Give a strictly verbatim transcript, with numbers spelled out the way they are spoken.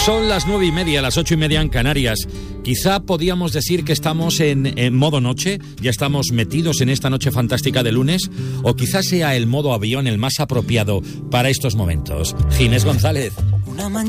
Son las nueve y media, las ocho y media en Canarias. Quizá podíamos decir que estamos en, en modo noche, ya estamos metidos en esta noche fantástica de lunes, o quizás sea el modo avión el más apropiado para estos momentos. Ginés González.